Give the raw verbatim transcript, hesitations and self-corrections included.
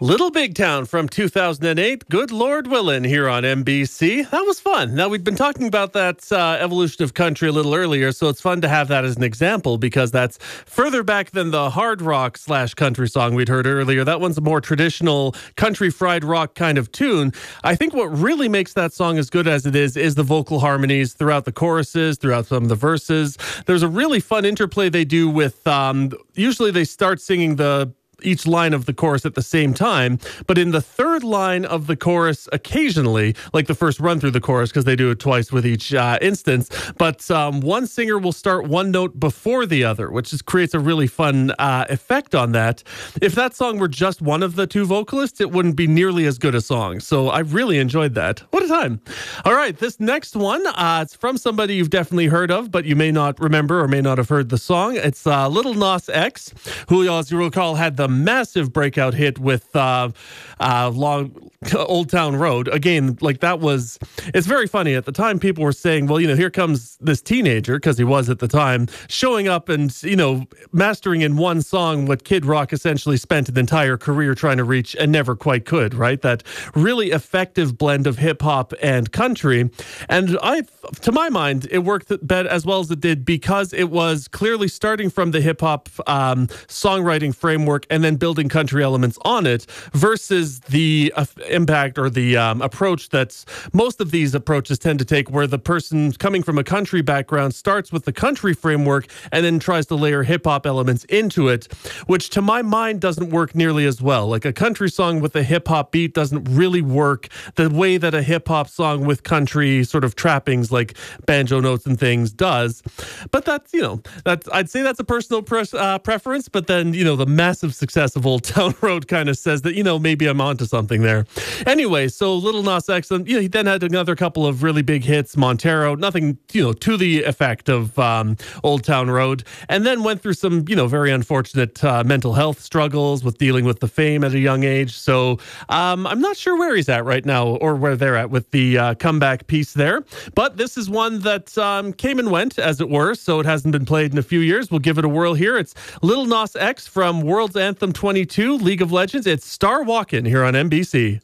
Little Big Town from two thousand eight. Good Lord Willin' here on N B C. That was fun. Now, we'd been talking about that uh, evolution of country a little earlier, so it's fun to have that as an example because that's further back than the hard rock slash country song we'd heard earlier. That one's a more traditional country fried rock kind of tune. I think what really makes that song as good as it is is the vocal harmonies throughout the choruses, throughout some of the verses. There's a really fun interplay they do with, um, usually they start singing the each line of the chorus at the same time, but in the third line of the chorus occasionally, like the first run through the chorus, because they do it twice with each uh, instance, but um, one singer will start one note before the other, which just creates a really fun uh, effect on that. If that song were just one of the two vocalists, it wouldn't be nearly as good a song, so I really enjoyed that. What a time. All right, this next one, uh, it's from somebody you've definitely heard of, but you may not remember or may not have heard the song. It's uh, Lil Nas X, who, as you recall, had the massive breakout hit with uh, uh, long Old Town Road. Again, like that was, it's very funny. At the time, people were saying, well, you know, here comes this teenager, because he was at the time, showing up and, you know, mastering in one song what Kid Rock essentially spent an entire career trying to reach and never quite could, right? That really effective blend of hip hop and country. And I, to my mind, it worked as well as it did because it was clearly starting from the hip hop um, songwriting framework and then building country elements on it versus the uh, impact or the um, approach that most of these approaches tend to take, where the person coming from a country background starts with the country framework and then tries to layer hip-hop elements into it, which to my mind doesn't work nearly as well. Like a country song with a hip-hop beat doesn't really work the way that a hip-hop song with country sort of trappings like banjo notes and things does. But that's, you know, that's, I'd say that's a personal pre- uh, preference, but then, you know, the massive success of Old Town Road kind of says that, you know, maybe I'm onto something there. Anyway, so Lil Nas X, you know, he then had another couple of really big hits, Montero, nothing, you know, to the effect of um, Old Town Road, and then went through some, you know, very unfortunate uh, mental health struggles with dealing with the fame at a young age. So um, I'm not sure where he's at right now or where they're at with the uh, comeback piece there. But this is one that um, came and went, as it were, so it hasn't been played in a few years. We'll give it a whirl here. It's Lil Nas X from World's Anthem twenty-two, League of Legends. It's Star Walkin' here on N B C.